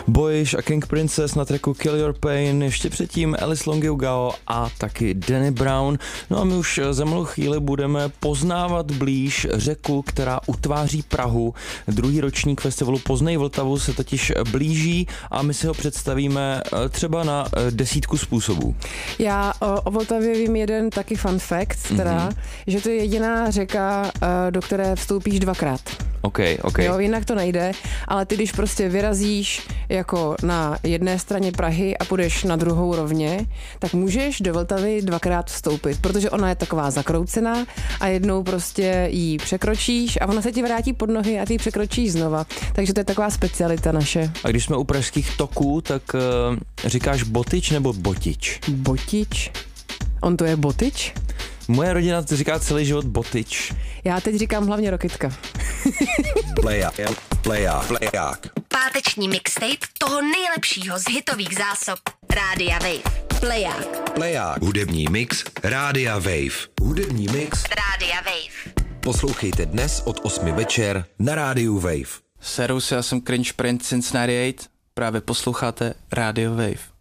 Boyish a King Princess na tracku Kill Your Pain, ještě předtím Alice Longyou Gao a taky Danny Brown. No a my už za malou chvíli budeme poznávat blíž řeku, která utváří Prahu. Druhý ročník festivalu Poznej Vltavu se totiž blíží a my si ho představíme třeba na 10 způsobů. Já o Vltavě vím jeden taky fun fact, teda, že to je jediná řeka, do které vstoupíš dvakrát. OK. Jo, jinak to nejde, ale ty, když prostě vyrazíš jako na jedné straně Prahy a půjdeš na druhou rovně, tak můžeš do Vltavy dvakrát vstoupit, protože ona je taková zakroucená a jednou prostě jí překročíš a ona se ti vrátí pod nohy a ty ji překročíš znova. Takže to je taková specialita naše. A když jsme u pražských toků, tak říkáš Botič nebo Botič? Botič? On to je Botič? Moje rodina to říká celý život Botič. Já teď říkám hlavně Rokytka. Pleják. Páteční mixtape toho nejlepšího z hitových zásob Rádia Wave. Pleják. Hudební mix Rádia Wave. Rádia Wave. Poslouchejte dnes od 8 večer na Rádiu Wave. Servus, já jsem Cringe Prince Cincinnati 8. Právě posloucháte Radio Wave.